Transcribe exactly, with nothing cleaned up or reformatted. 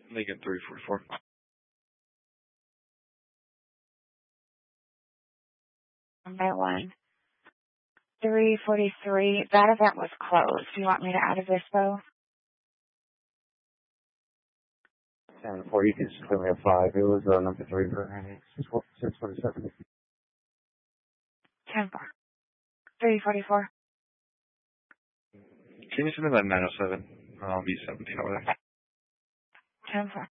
Lincoln three forty-four. One by one. three forty-three. That event was closed. Do you want me to add a VISPO? ten four, you can just clear me a five. It was uh, number three for six forty-seven. ten four. three forty-four. Can you send me that nine oh seven? I'll be seventeen over there. ten four.